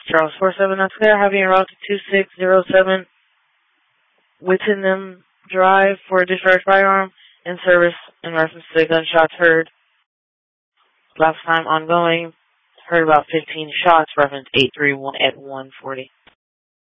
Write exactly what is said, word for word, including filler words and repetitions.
Charles four seven, that's clear. Having a route to two six zero seven Whittingham Drive for a discharged firearm in service in reference to the gunshots heard. Last time ongoing, heard about fifteen shots, reference eight three one at one forty.